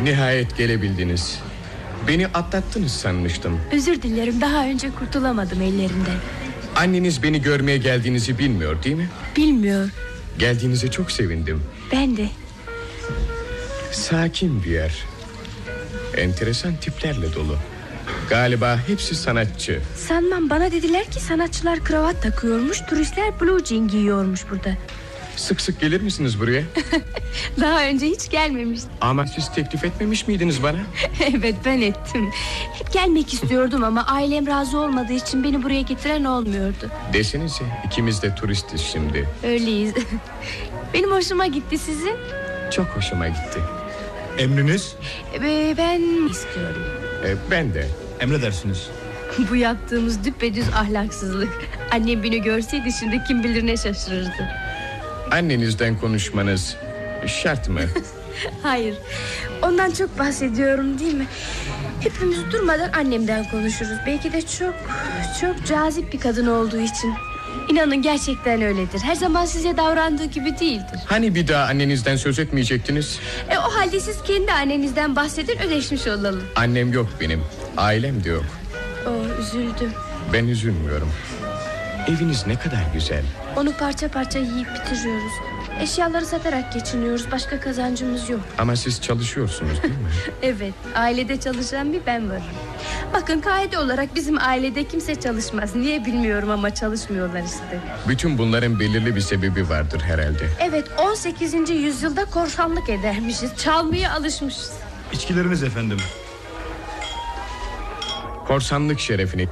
Nihayet gelebildiniz. Beni atlattınız sanmıştım. Özür dilerim, daha önce kurtulamadım ellerimden. Anneniz beni görmeye geldiğinizi bilmiyor değil mi? Bilmiyor. Geldiğinize çok sevindim. Ben de. Sakin bir yer. Enteresan tiplerle dolu. Galiba hepsi sanatçı. Sanmam, bana dediler ki sanatçılar kravat takıyormuş, turistler blue jean giyiyormuş burada. Sık sık gelir misiniz buraya? Daha önce hiç gelmemiştim. Ama siz teklif etmemiş miydiniz bana? Evet, ben ettim. Hep gelmek istiyordum ama ailem razı olmadığı için beni buraya getiren olmuyordu. Desenize, ikimiz de turistiz şimdi. Öyleyiz. Benim hoşuma gitti, sizin? Çok hoşuma gitti. Emriniz? Ben istiyorum. Ben de. Emredersiniz. Bu yaptığımız düpedüz ahlaksızlık. Annem beni görseydi şimdi kim bilir ne şaşırırdı. Annenizden konuşmanız şart mı? Hayır, ondan çok bahsediyorum değil mi? Hepimiz durmadan annemden konuşuruz. Belki de çok cazip bir kadın olduğu için. İnanın gerçekten öyledir. Her zaman size davrandığı gibi değildir. Hani bir daha annenizden söz etmeyecektiniz? O halde siz kendi annenizden bahsedin, ödeşmiş olalım. Annem yok benim, ailem de yok. Üzüldüm. Ben üzülmüyorum. Eviniz ne kadar güzel. Onu parça parça yiyip bitiriyoruz. Eşyaları satarak geçiniyoruz, başka kazancımız yok. Ama siz çalışıyorsunuz değil mi? Evet, ailede çalışan bir ben varım. Bakın, kaide olarak bizim ailede kimse çalışmaz. Niye bilmiyorum ama çalışmıyorlar işte. Bütün bunların belirli bir sebebi vardır herhalde. Evet, 18. yüzyılda korsanlık edermişiz. Çalmaya alışmışız. İçkileriniz efendim. Korsanlık şerefine